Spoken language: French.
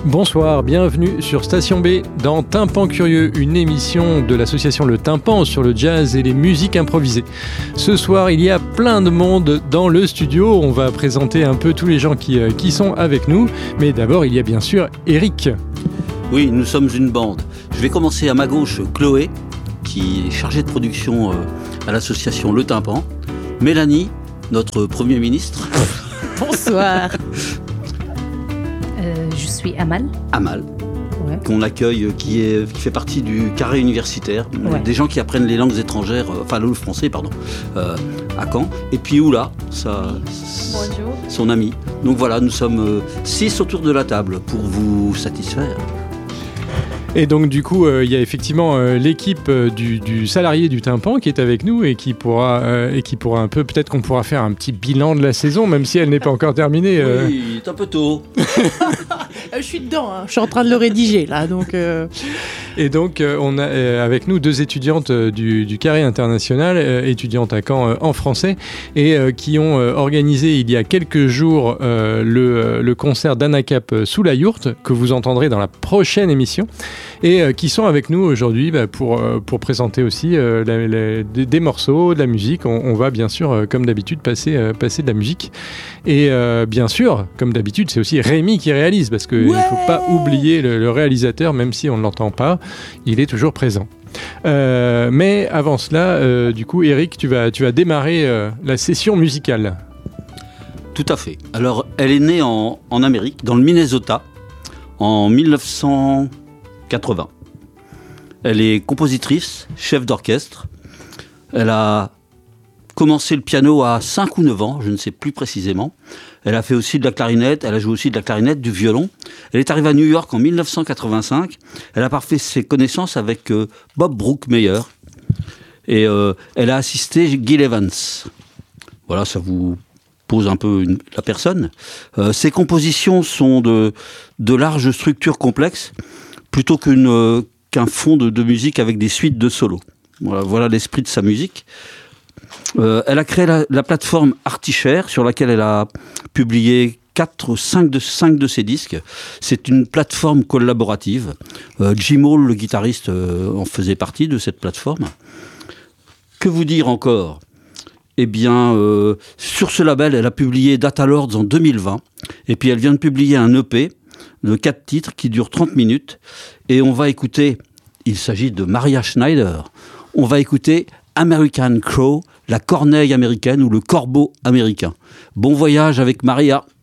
Bonsoir, bienvenue sur Station B dans Tympan Curieux, une émission de l'association Le Tympan sur le jazz et les musiques improvisées. Ce soir, il y a plein de monde dans le studio. On va présenter un peu tous les gens qui sont avec nous. Mais d'abord, il y a bien sûr Eric. Oui, nous sommes une bande. Je vais commencer à ma gauche, Chloé, qui est chargée de production à l'association Le Tympan. Mélanie, notre Premier ministre. Bonsoir. Je suis Amal. Amal, Ouais. qu'on accueille, qui fait partie du carré universitaire, Ouais. des gens qui apprennent les langues étrangères, le français, à Caen. Et puis Oula, Bonjour. son ami. Donc voilà, nous sommes 6 autour de la table pour vous satisfaire. Et donc du coup, il y a effectivement l'équipe du salarié du Tympan qui est avec nous et qui pourra un peu, peut-être qu'on pourra faire un petit bilan de la saison, même si elle n'est pas encore terminée. Oui, c'est un peu tôt. Je suis dedans, hein. Je suis en train de le rédiger là, donc. Et donc, on a avec nous 2 étudiantes du Carré International, étudiantes à Caen en français, et qui ont organisé il y a quelques jours le concert d'Anacap sous la yourte, que vous entendrez dans la prochaine émission, et qui sont avec nous aujourd'hui pour présenter aussi des morceaux, de la musique. On va bien sûr, comme d'habitude, passer de la musique. Et bien sûr, comme d'habitude, c'est aussi Rémi qui réalise, parce qu'il ne faut pas oublier le réalisateur, même si on ne l'entend pas. Il est toujours présent. Mais avant cela, du coup, Eric, tu vas démarrer la session musicale. Tout à fait. Alors, elle est née en Amérique, dans le Minnesota, en 1980. Elle est compositrice, chef d'orchestre. Elle a commencé le piano à 5 ou 9 ans, je ne sais plus précisément. Elle a fait aussi de la clarinette, elle a joué aussi de la clarinette, du violon. Elle est arrivée à New York en 1985. Elle a parfait ses connaissances avec Bob Brookmeyer. Et elle a assisté Gil Evans. Voilà, ça vous pose un peu la personne. Ses compositions sont de larges structures complexes, plutôt qu'un fond de musique avec des suites de solos. Voilà l'esprit de sa musique. Elle a créé la plateforme Artichaire, sur laquelle elle a publié 5 de ses disques. C'est une plateforme collaborative. Jim Hall, le guitariste, en faisait partie de cette plateforme. Que vous dire encore ? Eh bien, sur ce label, elle a publié Data Lords en 2020. Et puis elle vient de publier un EP de 4 titres qui dure 30 minutes. Et on va écouter, il s'agit de Maria Schneider, on va écouter American Crow, la corneille américaine ou le corbeau américain. Bon voyage avec Maria.